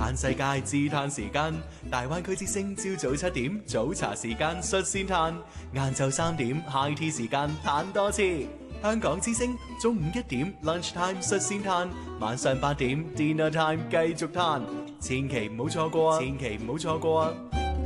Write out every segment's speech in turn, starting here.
嘆世界自嘆時間，大灣區之聲朝早7點早茶時間率先嘆，晏晝3點 high tea 時間嘆多次。香港之聲中午1點 lunch time 率先嘆，晚上8點 dinner time 繼續嘆，千祈唔好錯過啊！千祈唔好錯過啊！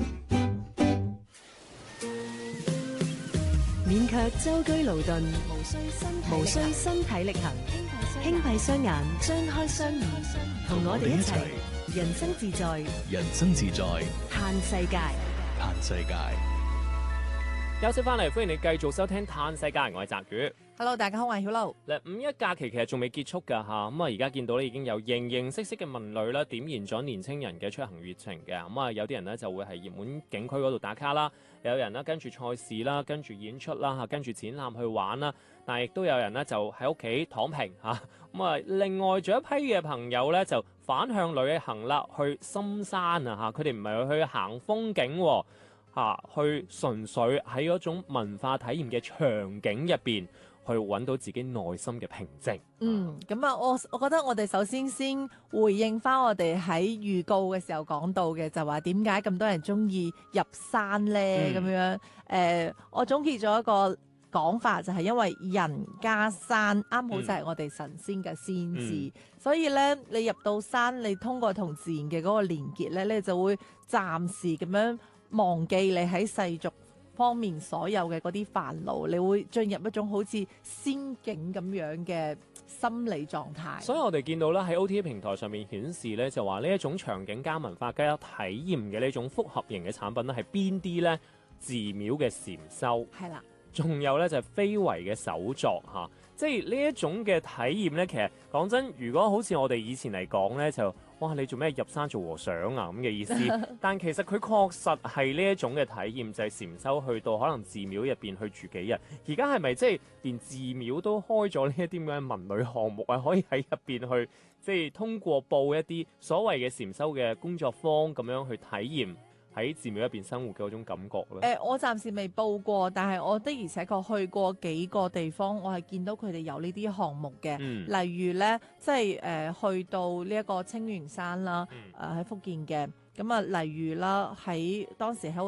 免卻舟車勞頓，無需身體力行，輕閉雙眼，張開雙耳，同我哋一齊人生自在， 人生自在， 嘆世界， 嘆世界。 休息翻嚟，歡迎你繼續收聽《嘆世界》，我係澤宇。 Hello， 大家好，我係曉露。 嗱，五一假期其實仲未結束㗎嚇，咁啊而家見到咧已經有形形色色嘅文旅啦，點燃咗年青人嘅出行熱情嘅。咁啊有啲人咧就會係熱門景區嗰度打卡啦，有人咧跟住賽事啦，跟住演出啦嚇，跟住展覽去玩啦，但係亦都有人咧就喺屋企躺平嚇。咁啊另外仲有一批嘅朋友咧就反向旅行啦，去深山啊嚇，佢哋唔係去行風景喎。去純粹喺嗰種文化體驗嘅場景入邊，去揾到自己內心嘅平靜。 咁啊，我覺得我哋首先回應翻我哋喺預告嘅時候講到嘅，就話點解咁多人中意入山呢？咁樣我總結咗一個講法，就係因為人加山啱好就係我哋神仙嘅先知，所以咧你入到山，你通過同自然嘅嗰個連結咧，你就會暫時咁樣忘記你喺世俗方面所有嘅嗰啲煩惱，你會進入一種好似仙境咁樣嘅心理狀態。 所以我哋見到咧喺 OTA 平台上面顯示咧，就話呢一種場景加文化加體驗嘅呢種複合型嘅產品咧，係邊啲咧？寺廟嘅禪修係啦，仲有咧就係非遺嘅手作嚇，即係呢一種嘅體驗咧。其實講真，如果好似我哋以前嚟講咧，就哇你做咩入山做和尚啊咁嘅意思。但其實佢確實係呢一種嘅體驗，就係禪修去到可能寺廟入邊去住幾日。而家係咪即係連寺廟都開咗呢一啲咁嘅文旅項目啊？可以喺入邊去即係通過報一啲所謂嘅禪修嘅工作坊咁樣去體驗喺寺廟入邊生活嘅嗰種感覺咧？ 我暫時未報過，但係我的而且確去過幾個地方，我係見到佢哋有呢啲項目嘅。例如咧，即係去到呢一個青元山啦，喺福建嘅。咁啊，例如啦，喺當時喺